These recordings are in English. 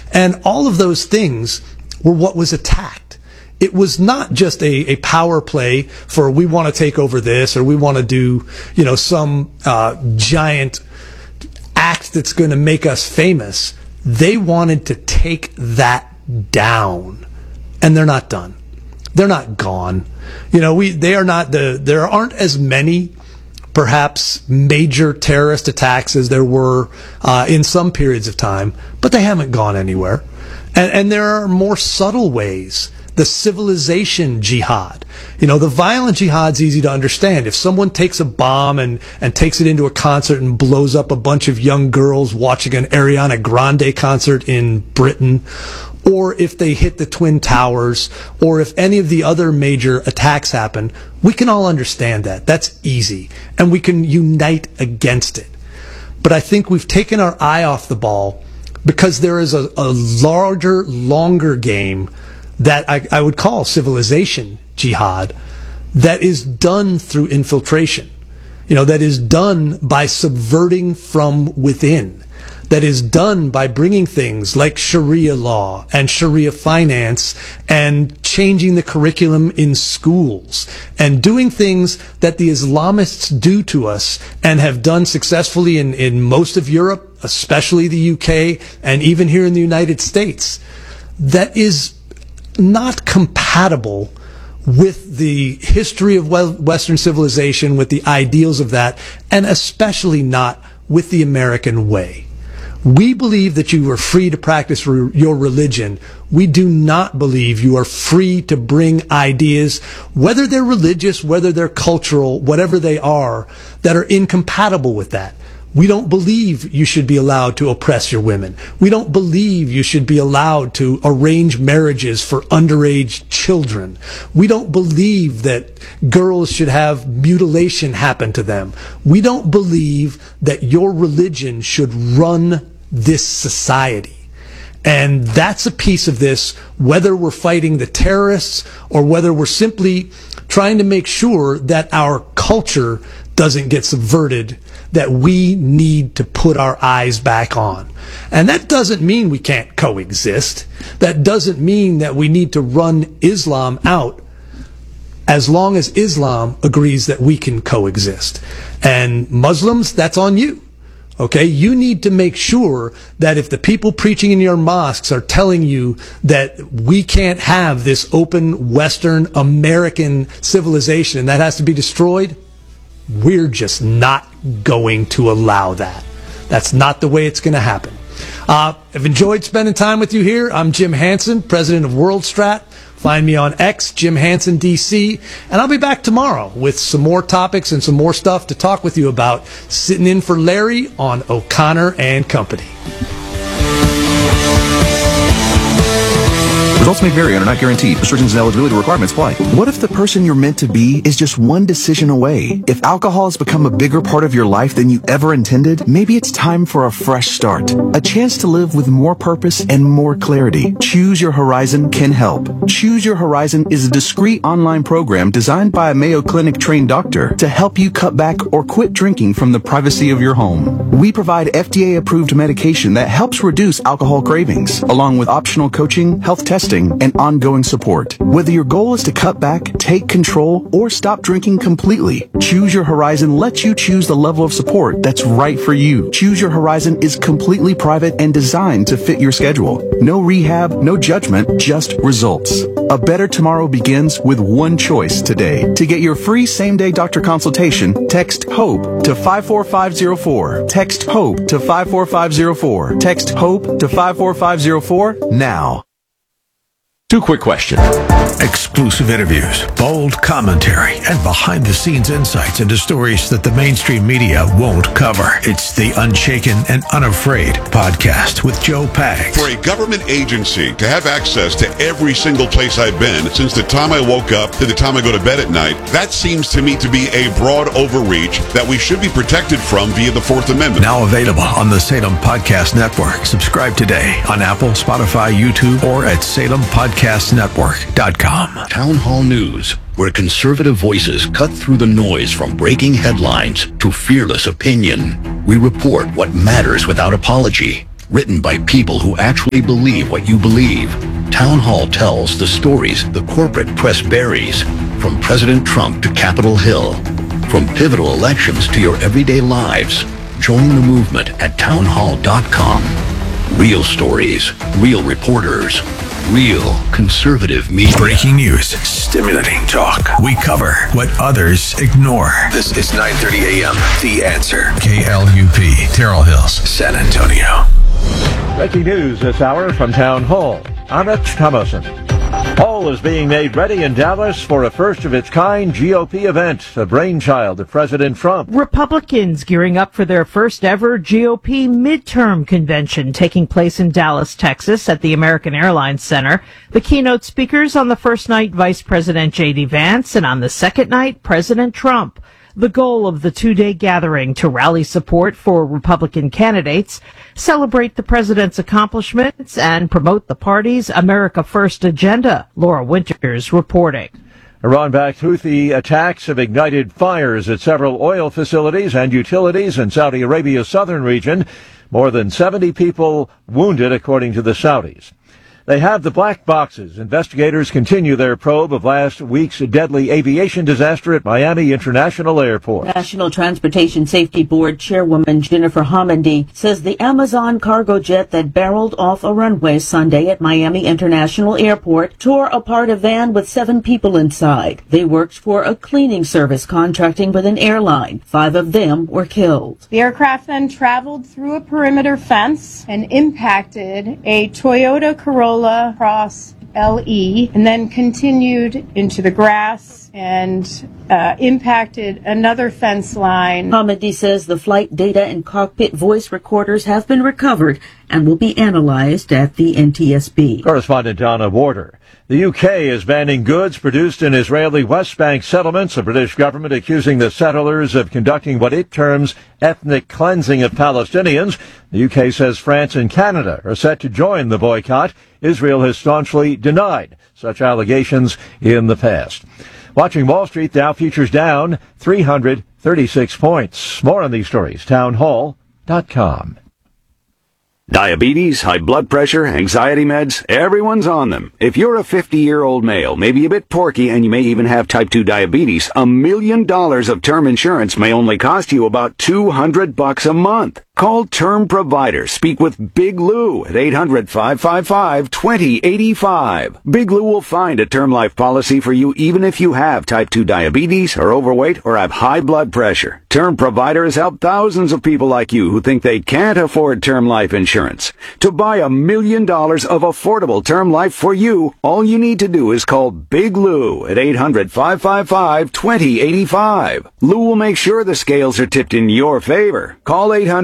And all of those things were what was attacked. It was not just a power play for we want to take over this or we want to do, some giant act that's going to make us famous. They wanted to take that down, and they're not done. They're not gone. There aren't as many, perhaps, major terrorist attacks as there were in some periods of time, but they haven't gone anywhere. And there are more subtle ways. The civilization jihad. The violent jihad's easy to understand. If someone takes a bomb and takes it into a concert and blows up a bunch of young girls watching an Ariana Grande concert in Britain, or if they hit the Twin Towers, or if any of the other major attacks happen, we can all understand that. That's easy. And we can unite against it. But I think we've taken our eye off the ball because there is a larger, longer game that I would call civilization jihad that is done through infiltration, that is done by subverting from within, that is done by bringing things like Sharia law and Sharia finance and changing the curriculum in schools and doing things that the Islamists do to us and have done successfully in most of Europe, especially the UK, and even here in the United States. That is not compatible with the history of Western civilization, with the ideals of that, and especially not with the American way. We believe that you are free to practice your religion. We do not believe you are free to bring ideas, whether they're religious, whether they're cultural, whatever they are, that are incompatible with that. We don't believe you should be allowed to oppress your women. We don't believe you should be allowed to arrange marriages for underage children. We don't believe that girls should have mutilation happen to them. We don't believe that your religion should run this society. And that's a piece of this, whether we're fighting the terrorists or whether we're simply trying to make sure that our culture doesn't get subverted, that we need to put our eyes back on. And that doesn't mean we can't coexist. That doesn't mean that we need to run Islam out, as long as Islam agrees that we can coexist. And Muslims, that's on you. Okay, you need to make sure that if the people preaching in your mosques are telling you that we can't have this open Western American civilization and that has to be destroyed, we're just not going to allow that. That's not the way it's going to happen. I've enjoyed spending time with you here. I'm Jim Hansen, president of WorldStrat. Find me on X, Jim Hansen DC, and I'll be back tomorrow with some more topics and some more stuff to talk with you about, sitting in for Larry on O'Connor and Company. Results may vary and are not guaranteed. Restrictions and eligibility requirements apply. What if the person you're meant to be is just one decision away? If alcohol has become a bigger part of your life than you ever intended, maybe it's time for a fresh start. A chance to live with more purpose and more clarity. Choose Your Horizon can help. Choose Your Horizon is a discreet online program designed by a Mayo Clinic trained doctor to help you cut back or quit drinking from the privacy of your home. We provide FDA-approved medication that helps reduce alcohol cravings, along with optional coaching, health testing, and ongoing support. Whether your goal is to cut back, take control, or stop drinking completely, Choose Your Horizon lets you choose the level of support that's right for you. Choose Your Horizon is completely private and designed to fit your schedule. No rehab, no judgment, just results. A better tomorrow begins with one choice today. To get your free same-day doctor consultation, text HOPE to 54504. Text HOPE to 54504. Text HOPE to 54504 now. Two quick questions. Exclusive interviews, bold commentary, and behind-the-scenes insights into stories that the mainstream media won't cover. It's the Unshaken and Unafraid podcast with Joe Pags. For a government agency to have access to every single place I've been since the time I woke up to the time I go to bed at night, that seems to me to be a broad overreach that we should be protected from via the Fourth Amendment. Now available on the Salem Podcast Network. Subscribe today on Apple, Spotify, YouTube, or at SalemPodcastNetwork.com. Town Hall News, where conservative voices cut through the noise from breaking headlines to fearless opinion. We report what matters without apology. written by people who actually believe what you believe. Town Hall tells the stories the corporate press buries, from President Trump to Capitol Hill, from pivotal elections to your everyday lives. Join the movement at townhall.com. Real stories, real reporters, real conservative media. Breaking news, stimulating talk. We cover what others ignore. This is 9:30 a.m. The Answer. KLUP, Terrell Hills, San Antonio. Breaking news this hour from Town Hall. I'm Rich Thomason. Hall is being made ready in Dallas for a first-of-its-kind GOP event, a brainchild of President Trump. Republicans gearing up for their first-ever GOP midterm convention taking place in Dallas, Texas at the American Airlines Center. The keynote speakers on the first night, Vice President J.D. Vance, and on the second night, President Trump. The goal of the two-day gathering to rally support for Republican candidates, celebrate the president's accomplishments, and promote the party's America First agenda. Laura Winters reporting. Iran-backed Houthi attacks have ignited fires at several oil facilities and utilities in Saudi Arabia's southern region. More than 70 people wounded, according to the Saudis. They have the black boxes. Investigators continue their probe of last week's deadly aviation disaster at Miami International Airport. National Transportation Safety Board Chairwoman Jennifer Homendy says the Amazon cargo jet that barreled off a runway Sunday at Miami International Airport tore apart a van with 7 people inside. They worked for a cleaning service contracting with an airline. 5 of them were killed. The aircraft then traveled through a perimeter fence and impacted a Toyota Corolla Cross LE and then continued into the grass and impacted another fence line. Homendy says the flight data and cockpit voice recorders have been recovered and will be analyzed at the NTSB. Correspondent Donna Warder. The UK is banning goods produced in Israeli West Bank settlements, the British government accusing the settlers of conducting what it terms ethnic cleansing of Palestinians. The UK says France and Canada are set to join the boycott. Israel has staunchly denied such allegations in the past. Watching Wall Street, Dow futures down 336 points. More on these stories, townhall.com. Diabetes, high blood pressure, anxiety meds, everyone's on them. If you're a 50-year-old male, maybe a bit porky, and you may even have type 2 diabetes, $1 million of term insurance may only cost you about $200 a month. Call Term Provider. Speak with Big Lou at 800-555-2085. Big Lou will find a term life policy for you even if you have type 2 diabetes, are overweight, or have high blood pressure. Term Provider has helped thousands of people like you who think they can't afford term life insurance. To buy $1 million of affordable term life for you, all you need to do is call Big Lou at 800-555-2085. Lou will make sure the scales are tipped in your favor. Call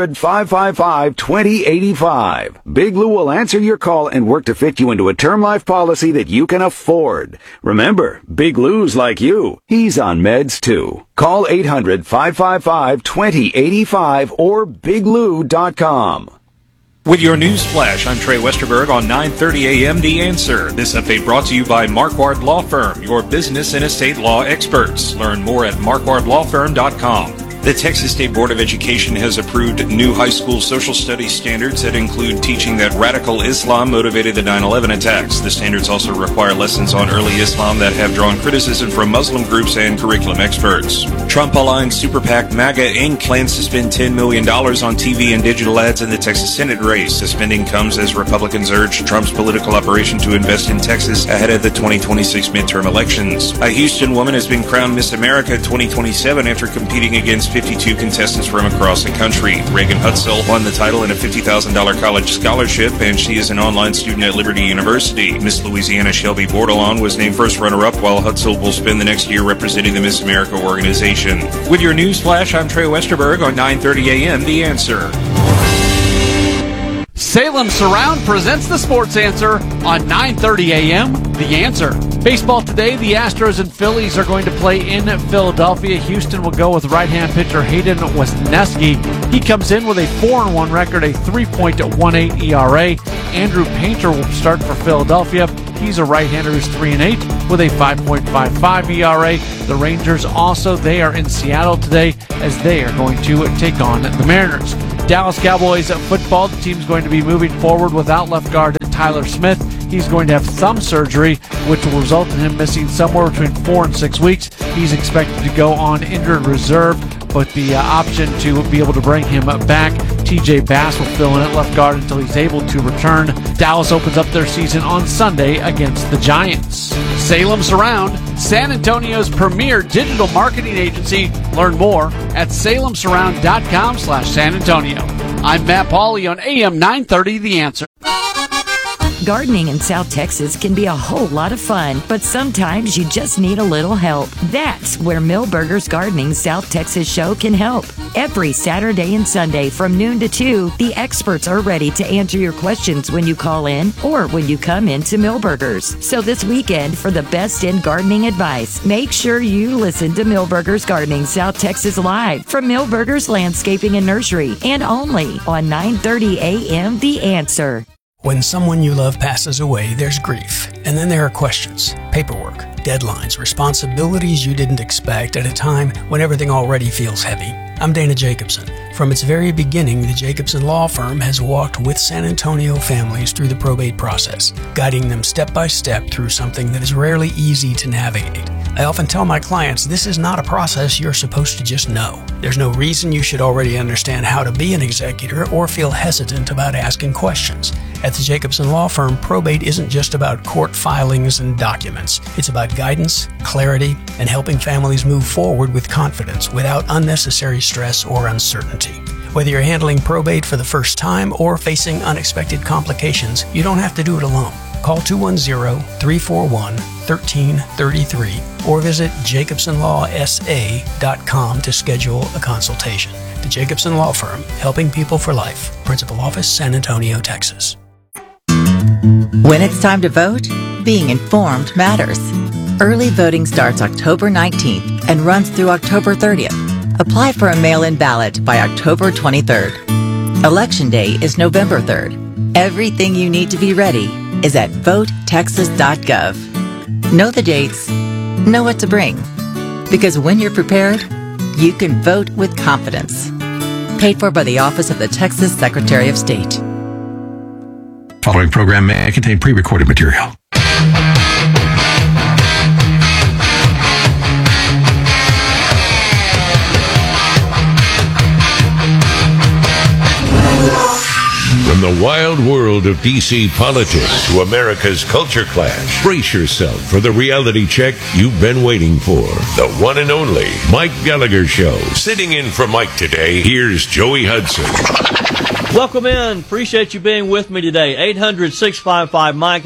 800-555-2085. Big Lou will answer your call and work to fit you into a term life policy that you can afford. Remember, Big Lou's like you. He's on meds too. Call 800-555-2085 or biglou.com. With your news flash, I'm Trey Westerberg on 9:30 a.m. The Answer. This update brought to you by Marquardt Law Firm, your business and estate law experts. Learn more at marquardtlawfirm.com. The Texas State Board of Education has approved new high school social studies standards that include teaching that radical Islam motivated the 9/11 attacks. The standards also require lessons on early Islam that have drawn criticism from Muslim groups and curriculum experts. Trump-aligned Super PAC MAGA Inc. plans to spend $10 million on TV and digital ads in the Texas Senate race. The spending comes as Republicans urge Trump's political operation to invest in Texas ahead of the 2026 midterm elections. A Houston woman has been crowned Miss America 2027 after competing against 52 contestants from across the country. Reagan Hutzel won the title in a $50,000 college scholarship, and she is an online student at Liberty University. Miss Louisiana Shelby Bordelon was named first runner-up, while Hutzel will spend the next year representing the Miss America organization. With your news flash, I'm Trey Westerberg on 9:30 a.m. The Answer. Salem Surround presents the Sports Answer on 9:30 a.m. The Answer. Baseball today, the Astros and Phillies are going to play in Philadelphia. Houston will go with right-hand pitcher Hayden Wesneski. He comes in with a 4-1 record, a 3.18 ERA. Andrew Painter will start for Philadelphia. He's a right-hander who's 3-8 with a 5.55 ERA. The Rangers also, they are in Seattle today as they are going to take on the Mariners. Dallas Cowboys football, the team's going to be moving forward without left guard Tyler Smith. He's going to have thumb surgery, which will result in him missing somewhere between 4 and 6 weeks. He's expected to go on injured reserve, but the option to be able to bring him back, TJ Bass will fill in at left guard until he's able to return. Dallas opens up their season on Sunday against the Giants. Salem Surround, San Antonio's premier digital marketing agency. Learn more at salemsurround.com/San Antonio. I'm Matt Pauley on AM 930 The Answer. Gardening in South Texas can be a whole lot of fun, but sometimes you just need a little help. That's where Millburgers Gardening South Texas show can help. Every Saturday and Sunday from noon to 2, the experts are ready to answer your questions when you call in or when you come into Millburgers. So this weekend, for the best in gardening advice, make sure you listen to Millburgers Gardening South Texas live from Millburgers Landscaping and Nursery, and only on 9:30 a.m. The Answer. When someone you love passes away, there's grief. And then there are questions, paperwork, deadlines, responsibilities you didn't expect at a time when everything already feels heavy. I'm Dana Jacobson. From its very beginning, the Jacobson Law Firm has walked with San Antonio families through the probate process, guiding them step by step through something that is rarely easy to navigate. I often tell my clients this is not a process you're supposed to just know. There's no reason you should already understand how to be an executor or feel hesitant about asking questions. At the Jacobson Law Firm, probate isn't just about court filings and documents. It's about guidance, clarity, and helping families move forward with confidence without unnecessary stress or uncertainty. Whether you're handling probate for the first time or facing unexpected complications, you don't have to do it alone. Call 210-341-1333 or visit jacobsonlawsa.com to schedule a consultation. The Jacobson Law Firm, helping people for life. Principal Office, San Antonio, Texas. When it's time to vote, being informed matters. Early voting starts October 19th and runs through October 30th. Apply for a mail-in ballot by October 23rd. Election Day is November 3rd. Everything you need to be ready is at votetexas.gov. Know the dates, know what to bring. Because when you're prepared, you can vote with confidence. Paid for by the Office of the Texas Secretary of State. Following program may contain pre-recorded material. From the wild world of D.C. politics to America's culture clash, brace yourself for the reality check you've been waiting for. The one and only Mike Gallagher Show. Sitting in for Mike today, here's Joey Hudson. Welcome in. Appreciate you being with me today. 800-655-Mike,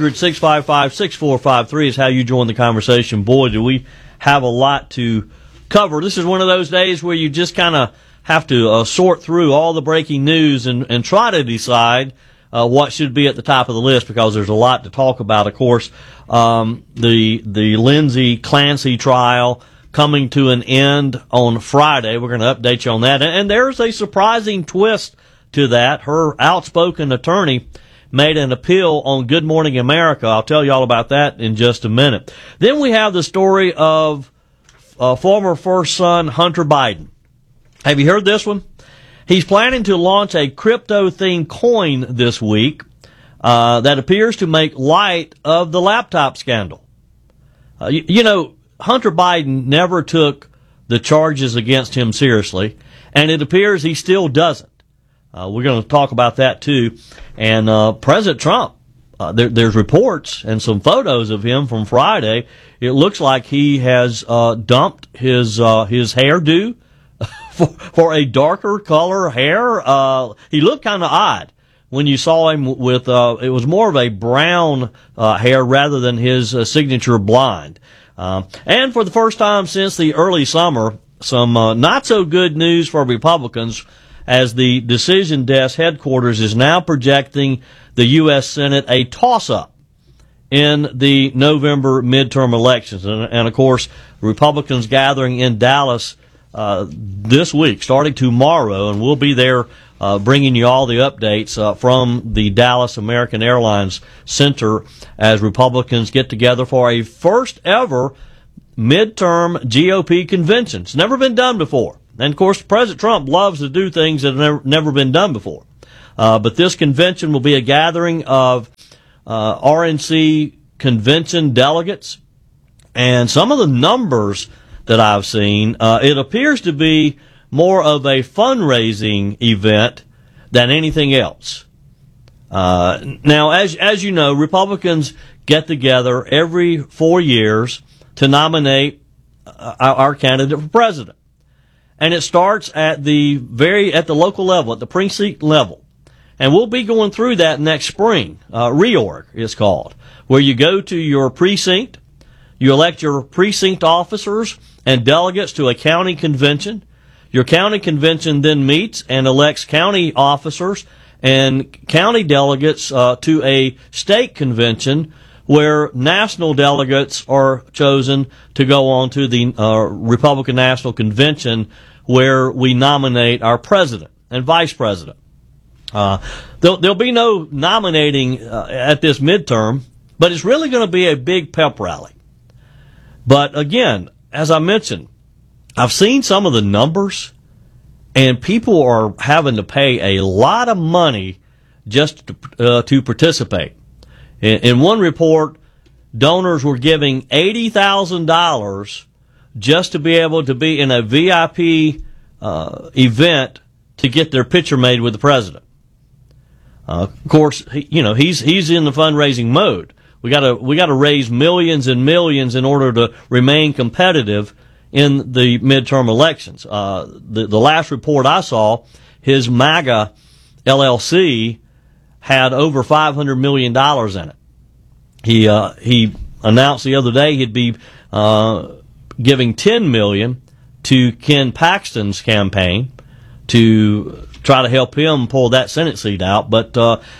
800-655-6453 is how you join the conversation. Boy, do we have a lot to cover. This is one of those days where you just kind of have to sort through all the breaking news and try to decide what should be at the top of the list, because there's a lot to talk about. Of course, the Lindsay Clancy trial coming to an end on Friday. We're going to update you on that. And there's a surprising twist to that. Her outspoken attorney made an appeal on Good Morning America. I'll tell you all about that in just a minute. Then we have the story of former first son Hunter Biden. Have you heard this one? He's planning to launch a crypto-themed coin this week that appears to make light of the laptop scandal. You know, Hunter Biden never took the charges against him seriously, and it appears he still doesn't. We're going to talk about that, too. And President Trump, there's reports and some photos of him from Friday. It looks like he has dumped his hairdo for a darker color hair. He looked kind of odd when you saw him with, it was more of a brown hair rather than his signature blonde. And for the first time since the early summer, some not so good news for Republicans, as the Decision Desk headquarters is now projecting the U.S. Senate a toss-up in the November midterm elections. And of course, Republicans gathering in Dallas this week, starting tomorrow, and we'll be there bringing you all the updates from the Dallas American Airlines Center as Republicans get together for a first ever midterm GOP convention. It's never been done before. And, of course, President Trump loves to do things that have never been done before. But this convention will be a gathering of RNC convention delegates. And some of the numbers that I've seen, it appears to be more of a fundraising event than anything else. Now, as you know, Republicans get together every 4 years to nominate our candidate for president. And it starts at the local level, at the precinct level. And we'll be going through that next spring. Reorg is called, where you go to your precinct, you elect your precinct officers and delegates to a county convention. Your county convention then meets and elects county officers and county delegates to a state convention where national delegates are chosen to go on to the Republican National Convention, where we nominate our president and vice president. There'll be no nominating at this midterm, but it's really going to be a big pep rally. But again, as I mentioned, I've seen some of the numbers, and people are having to pay a lot of money just to participate. In one report, donors were giving $80,000 just to be able to be in a VIP event to get their picture made with the president. Of course, he's in the fundraising mode. We got to raise millions and millions in order to remain competitive in the midterm elections. The last report I saw, his MAGA LLC had over $500 million in it. He announced the other day he'd be giving $10 million to Ken Paxton's campaign to try to help him pull that Senate seat out. But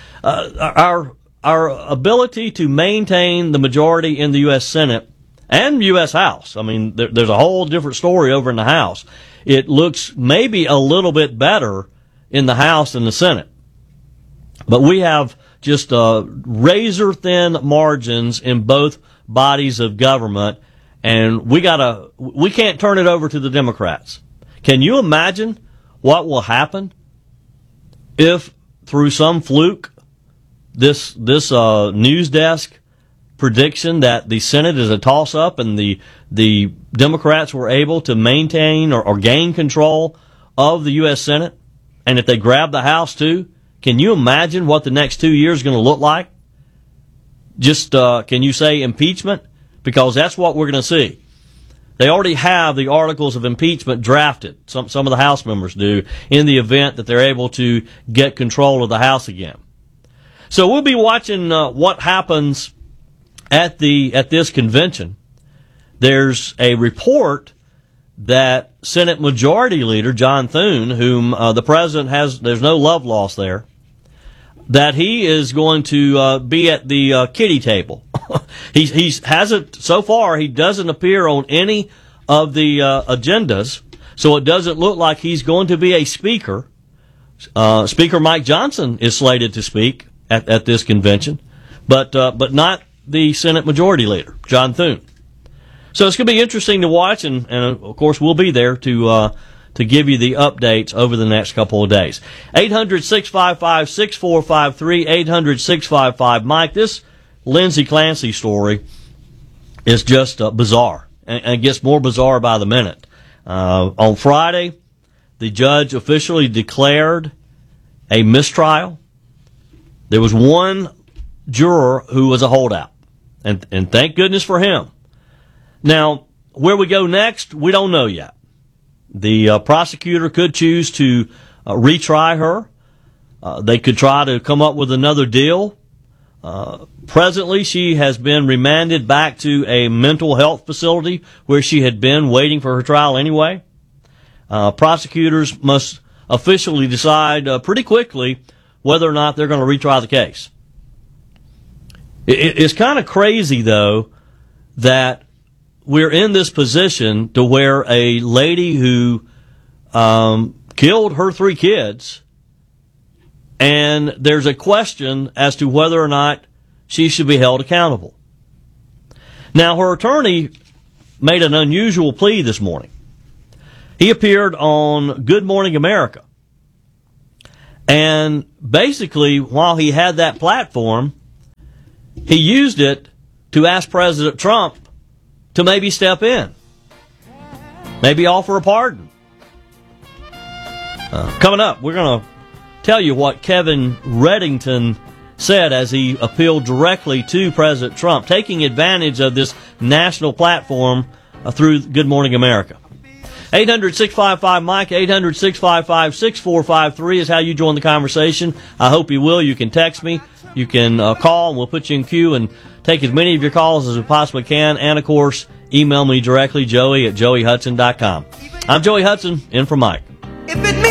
our ability to maintain the majority in the U.S. Senate and U.S. House, I mean, there's a whole different story over in the House. It looks maybe a little bit better in the House than the Senate. But we have just razor-thin margins in both bodies of government, and we can't turn it over to the Democrats. Can you imagine what will happen if, through some fluke, this news desk prediction that the Senate is a toss-up and the Democrats were able to maintain or gain control of the U.S. Senate, and if they grab the House too? Can you imagine what the next 2 years is going to look like? Just, can you say impeachment? Because that's what we're going to see. They already have the articles of impeachment drafted. Some of the House members do, in the event that they're able to get control of the House again. So we'll be watching what happens at this convention. There's a report that Senate Majority Leader John Thune, whom the president there's no love lost there, that he is going to be at the kiddie table. He hasn't so far. He doesn't appear on any of the agendas, so it doesn't look like he's going to be a speaker. Speaker Mike Johnson is slated to speak at this convention, but not the Senate Majority Leader John Thune. So it's going to be interesting to watch, and of course we'll be there to give you the updates over the next couple of days. 800-655-6453, 800-655-Mike. This Lindsey Clancy story is just bizarre, and gets more bizarre by the minute. On Friday, the judge officially declared a mistrial. There was one juror who was a holdout, and thank goodness for him. Now, where we go next, we don't know yet. The prosecutor could choose to retry her. They could try to come up with another deal. Presently, she has been remanded back to a mental health facility where she had been waiting for her trial anyway. Prosecutors must officially decide pretty quickly whether or not they're going to retry the case. It's kind of crazy, though, that we're in this position to where a lady who killed her 3 kids, and there's a question as to whether or not she should be held accountable. Now, her attorney made an unusual plea this morning. he appeared on Good Morning America. And basically, while he had that platform, he used it to ask President Trump to maybe step in, maybe offer a pardon. Coming up, we're going to tell you what Kevin Reddington said as he appealed directly to President Trump, taking advantage of this national platform through Good Morning America. 800-655-MIKE, 800-655-6453 is how you join the conversation. I hope you will. You can text me. You can call, and we'll put you in queue and take as many of your calls as we possibly can. And, of course, email me directly, Joey at joeyhudson.com. I'm Joey Hudson, in for Mike. If it